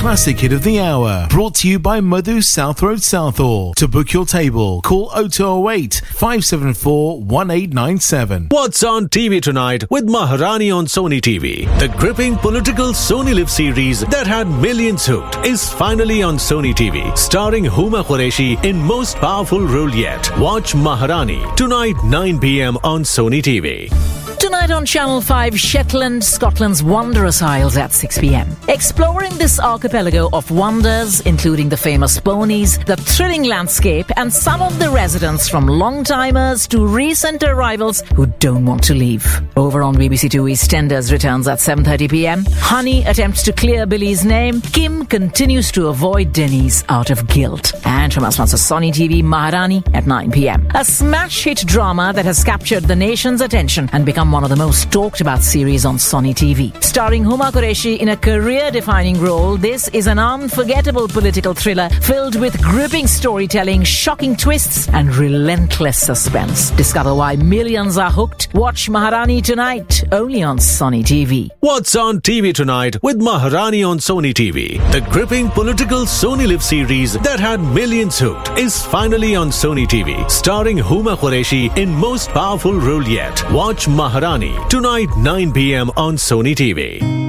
classic hit of the hour. Brought to you by Madhu South Road Southall. To book your table, call 0208 574 1897. What's on TV tonight with Maharani on Sony TV? The gripping political Sony Live series that had millions hooked is finally on Sony TV, starring Huma Qureshi in most powerful role yet. Watch Maharani tonight 9 p.m. on Sony TV. Tonight on Channel 5, Shetland, Scotland's Wondrous Isles at 6 p.m. Exploring this archipelago of wonders, including the famous ponies, the thrilling landscape, and some of the residents from long-timers to recent arrivals who don't want to leave. Over on BBC Two, EastEnders returns at 7:30 p.m. Honey attempts to clear Billy's name. Kim continues to avoid Denise out of guilt. And from our sponsor Sony TV, Maharani at 9 p.m. A smash hit drama that has captured the nation's attention and become one of the most talked about series on Sony TV. Starring Huma Qureshi in a career-defining role, this is an unforgettable political thriller filled with gripping storytelling, shocking twists, and relentless suspense. Discover why millions are hooked. Watch Maharani tonight, only on Sony TV. What's on TV tonight with Maharani on Sony TV? The gripping political Sony Live series that had millions hooked is finally on Sony TV, starring Huma Qureshi in most powerful role yet. Watch Maharani tonight 9 p.m. on Sony TV.